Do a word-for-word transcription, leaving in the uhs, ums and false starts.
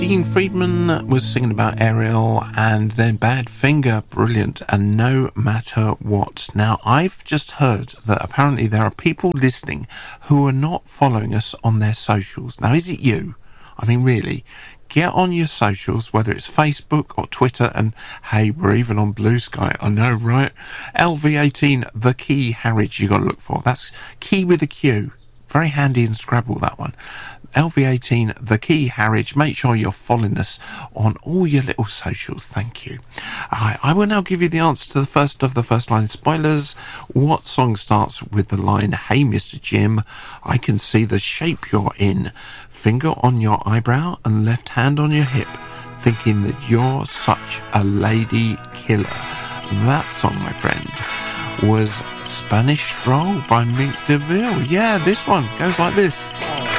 Dean Friedman was singing about Ariel, and then Badfinger, brilliant, and No Matter What. Now, I've just heard that apparently there are people listening who are not following us on their socials. Now, is it you? I mean, really, get on your socials, whether it's Facebook or Twitter, and hey, we're even on Blue Sky, I know, right? L V eighteen, The Key Harridge, you got to look for. That's Key with a Q. Very handy in Scrabble, that one. L V eighteen, The Key Harridge. Make sure you're following us on all your little socials. Thank you. I, I will now give you the answer to the first of the first line spoilers. What song starts with the line, "Hey, Mister Jim, I can see the shape you're in. Finger on your eyebrow and left hand on your hip, thinking that you're such a lady killer." That song, my friend, was Spanish Stroll by Mink DeVille. Yeah, this one goes like this.